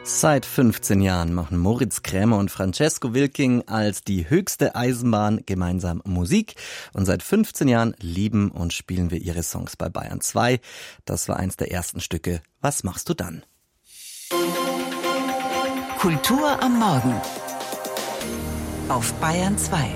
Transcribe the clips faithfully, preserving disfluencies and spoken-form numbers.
Seit fünfzehn Jahren machen Moritz Krämer und Francesco Wilking als die höchste Eisenbahn gemeinsam Musik. Und seit fünfzehn Jahren lieben und spielen wir ihre Songs bei Bayern zwei. Das war eins der ersten Stücke. Was machst du dann? Kultur am Morgen auf Bayern zwei.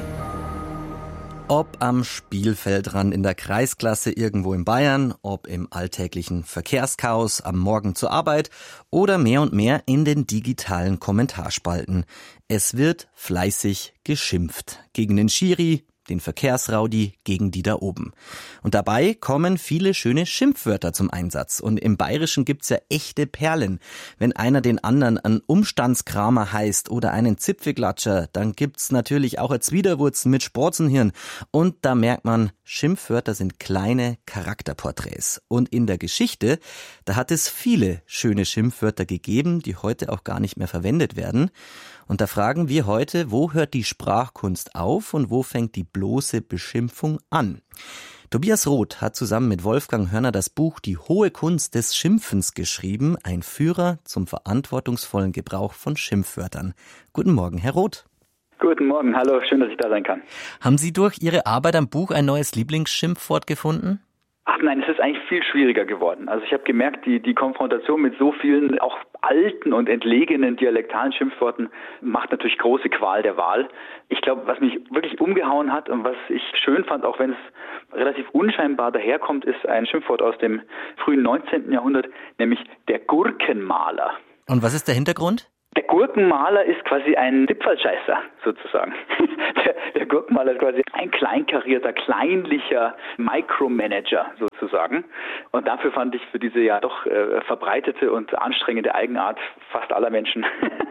Ob am Spielfeldrand in der Kreisklasse irgendwo in Bayern, ob im alltäglichen Verkehrschaos am Morgen zur Arbeit oder mehr und mehr in den digitalen Kommentarspalten. Es wird fleißig geschimpft. Gegen den Schiri, den Verkehrsraudi, gegen die da oben. Und dabei kommen viele schöne Schimpfwörter zum Einsatz. Und im Bayerischen gibt's ja echte Perlen. Wenn einer den anderen einen Umstandskramer heißt oder einen Zipfelklatscher, dann gibt's natürlich auch ein Zwiderwurzen mit Spatzenhirn. Und da merkt man, Schimpfwörter sind kleine Charakterporträts. Und in der Geschichte, da hat es viele schöne Schimpfwörter gegeben, die heute auch gar nicht mehr verwendet werden. Und da fragen wir heute, wo hört die Sprachkunst auf und wo fängt die bloße Beschimpfung an? Tobias Roth hat zusammen mit Wolfgang Hörner das Buch Die hohe Kunst des Schimpfens geschrieben, ein Führer zum verantwortungsvollen Gebrauch von Schimpfwörtern. Guten Morgen, Herr Roth. Guten Morgen, hallo, schön, dass ich da sein kann. Haben Sie durch Ihre Arbeit am Buch ein neues Lieblingsschimpfwort gefunden? Ach nein, es ist eigentlich viel schwieriger geworden. Also ich habe gemerkt, die, die Konfrontation mit so vielen auch alten und entlegenen dialektalen Schimpfworten macht natürlich große Qual der Wahl. Ich glaube, was mich wirklich umgehauen hat und was ich schön fand, auch wenn es relativ unscheinbar daherkommt, ist ein Schimpfwort aus dem frühen neunzehnten Jahrhundert, nämlich der Gurkenmaler. Und was ist der Hintergrund? Der Gurkenmaler ist quasi ein Zipfelscheißer, sozusagen. Der, der Gurkenmaler ist quasi ein kleinkarierter, kleinlicher Micromanager, sozusagen. Und dafür fand ich für diese ja doch äh, verbreitete und anstrengende Eigenart fast aller Menschen,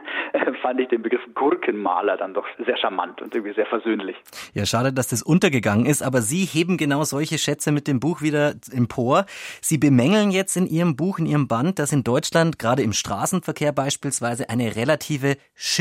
fand ich den Begriff Gurkenmaler dann doch sehr charmant und irgendwie sehr versöhnlich. Ja, schade, dass das untergegangen ist, aber Sie heben genau solche Schätze mit dem Buch wieder empor. Sie bemängeln jetzt in Ihrem Buch, in Ihrem Band, dass in Deutschland, gerade im Straßenverkehr beispielsweise, eine relative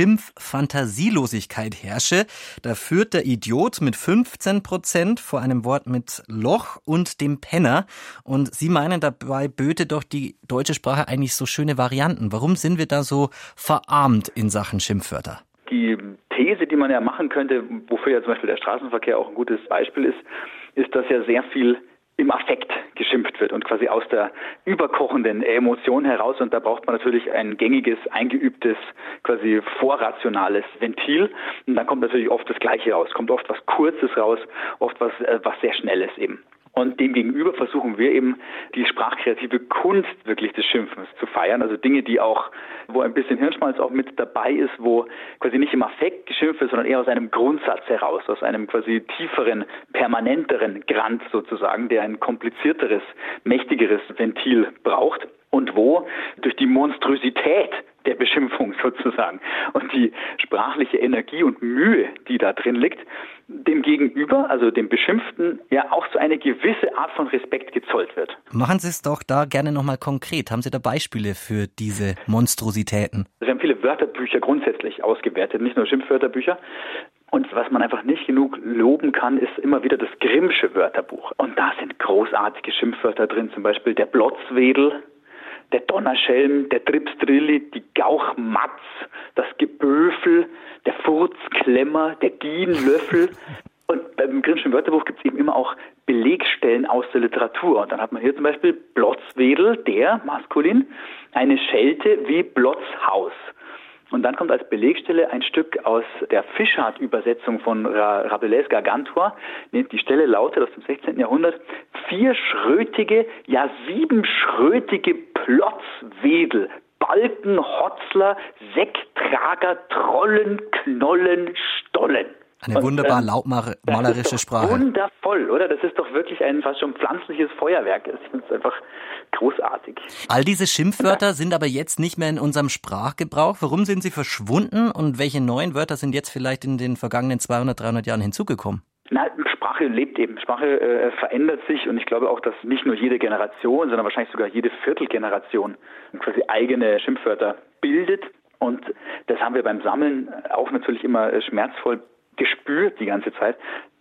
Schimpffantasielosigkeit herrsche. Da führt der Idiot mit fünfzehn Prozent vor einem Wort mit Loch und dem Penner. Und Sie meinen, dabei böte doch die deutsche Sprache eigentlich so schöne Varianten. Warum sind wir da so verarmt in Sachen Schimpfwörter? Die These, die man ja machen könnte, wofür ja zum Beispiel der Straßenverkehr auch ein gutes Beispiel ist, ist, dass ja sehr viel im Affekt geschimpft wird und quasi aus der überkochenden Emotion heraus. Und da braucht man natürlich ein gängiges, eingeübtes, quasi vorrationales Ventil. Und dann kommt natürlich oft das Gleiche raus. Kommt oft was Kurzes raus, oft was, äh, was sehr Schnelles eben. Und demgegenüber versuchen wir eben, die sprachkreative Kunst wirklich des Schimpfens zu feiern. Also Dinge, die auch, wo ein bisschen Hirnschmalz auch mit dabei ist, wo quasi nicht im Affekt geschimpft wird, sondern eher aus einem Grundsatz heraus, aus einem quasi tieferen, permanenteren Grant sozusagen, der ein komplizierteres, mächtigeres Ventil braucht. Und wo durch die Monstrosität der Beschimpfung sozusagen und die sprachliche Energie und Mühe, die da drin liegt, dem Gegenüber, also dem Beschimpften, ja auch so eine gewisse Art von Respekt gezollt wird. Machen Sie es doch da gerne nochmal konkret. Haben Sie da Beispiele für diese Monstrositäten? Wir haben viele Wörterbücher grundsätzlich ausgewertet, nicht nur Schimpfwörterbücher. Und was man einfach nicht genug loben kann, ist immer wieder das Grimmsche Wörterbuch. Und da sind großartige Schimpfwörter drin, zum Beispiel der Blotzwedel, der Donnerschelm, der Tripsdrilli, die Gauchmatz, das Geböfel, der Furzklemmer, der Dienlöffel. Und beim Grimmschen Wörterbuch gibt es eben immer auch Belegstellen aus der Literatur. Und dann hat man hier zum Beispiel Blotzwedel, der, maskulin, eine Schelte wie Blotzhaus. Und dann kommt als Belegstelle ein Stück aus der Fischart-Übersetzung von Rabelais Gargantua. Die Stelle lautet aus dem sechzehnten Jahrhundert: Vierschrötige, ja siebenschrötige Plotzwedel, Balkenhotzler, Secktrager, Trollen, Knollen, Stollen. Eine wunderbar lautmalerische Sprache. Wundervoll, oder? Das ist doch wirklich ein fast schon pflanzliches Feuerwerk. Ich finde es einfach großartig. All diese Schimpfwörter sind aber jetzt nicht mehr in unserem Sprachgebrauch. Warum sind sie verschwunden und welche neuen Wörter sind jetzt vielleicht in den vergangenen zweihundert, dreihundert Jahren hinzugekommen? Na, Sprache lebt eben. Sprache äh, verändert sich und ich glaube auch, dass nicht nur jede Generation, sondern wahrscheinlich sogar jede Viertelgeneration quasi eigene Schimpfwörter bildet. Und das haben wir beim Sammeln auch natürlich immer schmerzvoll gespürt die ganze Zeit.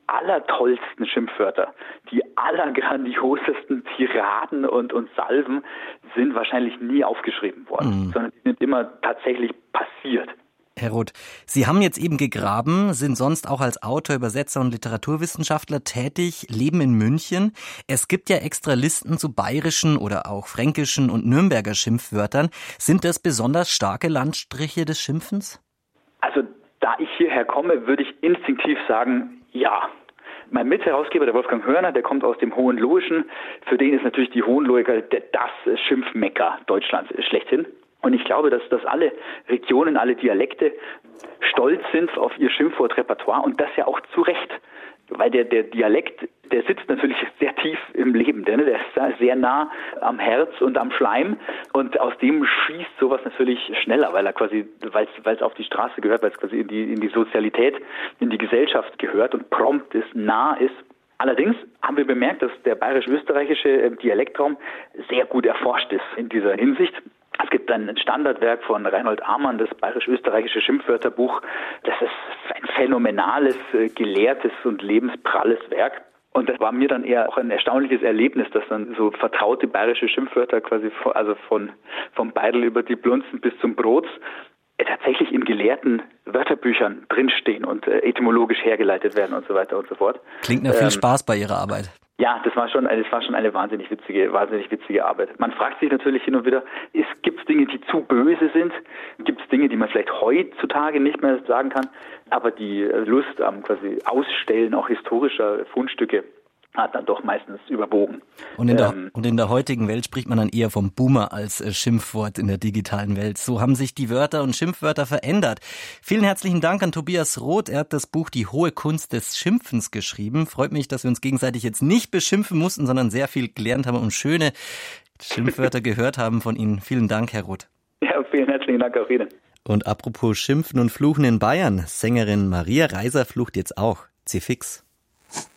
allertollsten Schimpfwörter, die allergrandiosesten Tiraden und, und Salven sind wahrscheinlich nie aufgeschrieben worden, mhm. sondern die sind immer tatsächlich passiert. Herr Roth, Sie haben jetzt eben gegraben, sind sonst auch als Autor, Übersetzer und Literaturwissenschaftler tätig, leben in München. Es gibt ja extra Listen zu bayerischen oder auch fränkischen und Nürnberger Schimpfwörtern. Sind das besonders starke Landstriche des Schimpfens? Also da ich hierher komme, würde ich instinktiv sagen, ja. Mein Mitherausgeber, der Wolfgang Hörner, der kommt aus dem Hohenlohischen. Für den ist natürlich die Hohenlohe das Schimpfmekka Deutschlands schlechthin. Und ich glaube, dass, dass alle Regionen, alle Dialekte stolz sind auf ihr Schimpfwortrepertoire und das ja auch zu Recht. Weil der, der Dialekt, der sitzt natürlich sehr tief im Leben, der, der ist sehr nah am Herz und am Schleim und aus dem schießt sowas natürlich schneller, weil er quasi, weil es, weil es auf die Straße gehört, weil es quasi in die, in die Sozialität, in die Gesellschaft gehört und prompt ist, nah ist. Allerdings haben wir bemerkt, dass der bayerisch-österreichische Dialektraum sehr gut erforscht ist in dieser Hinsicht. Es gibt ein Standardwerk von Reinhold Amann, das bayerisch-österreichische Schimpfwörterbuch. Das ist ein phänomenales, gelehrtes und lebenspralles Werk. Und das war mir dann eher auch ein erstaunliches Erlebnis, dass dann so vertraute bayerische Schimpfwörter quasi von, also von vom Beidel über die Blunzen bis zum Brots tatsächlich in gelehrten Wörterbüchern drinstehen und äh, etymologisch hergeleitet werden und so weiter und so fort. Klingt nach viel ähm, Spaß bei Ihrer Arbeit. Ja, das war schon, das war schon eine wahnsinnig witzige, wahnsinnig witzige Arbeit. Man fragt sich natürlich hin und wieder, gibt es Dinge, die zu böse sind? Gibt es Dinge, die man vielleicht heutzutage nicht mehr sagen kann? Aber die Lust am quasi Ausstellen auch historischer Fundstücke hat dann doch meistens überwogen. Und in, der, ähm, und in der heutigen Welt spricht man dann eher vom Boomer als äh, Schimpfwort in der digitalen Welt. So haben sich die Wörter und Schimpfwörter verändert. Vielen herzlichen Dank an Tobias Roth. Er hat das Buch Die hohe Kunst des Schimpfens geschrieben. Freut mich, dass wir uns gegenseitig jetzt nicht beschimpfen mussten, sondern sehr viel gelernt haben und schöne Schimpfwörter gehört haben von Ihnen. Vielen Dank, Herr Roth. Ja, vielen herzlichen Dank auch Ihnen. Und apropos Schimpfen und Fluchen in Bayern, Sängerin Maria Reiser flucht jetzt auch. C-Fix.